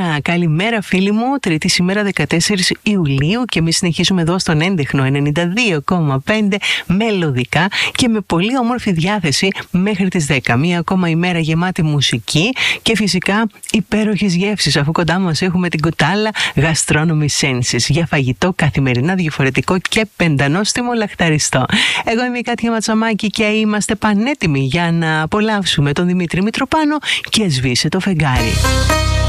Μια καλημέρα φίλοι μου, Τρίτη σήμερα 14 Ιουλίου και εμείς συνεχίζουμε εδώ στον έντεχνο 92,5 μελωδικά και με πολύ όμορφη διάθεση μέχρι τις 10. Μια ακόμα ημέρα γεμάτη μουσική και φυσικά υπέροχες γεύσεις, αφού κοντά μας έχουμε την κουτάλα Gastronomy Senses για φαγητό καθημερινά διαφορετικό και πεντανόστιμο λαχταριστό. Εγώ είμαι η Κάτια Ματσαμάκη και είμαστε πανέτοιμοι για να απολαύσουμε τον Δημήτρη Μητροπάνο και σβήσε το φεγγάρι.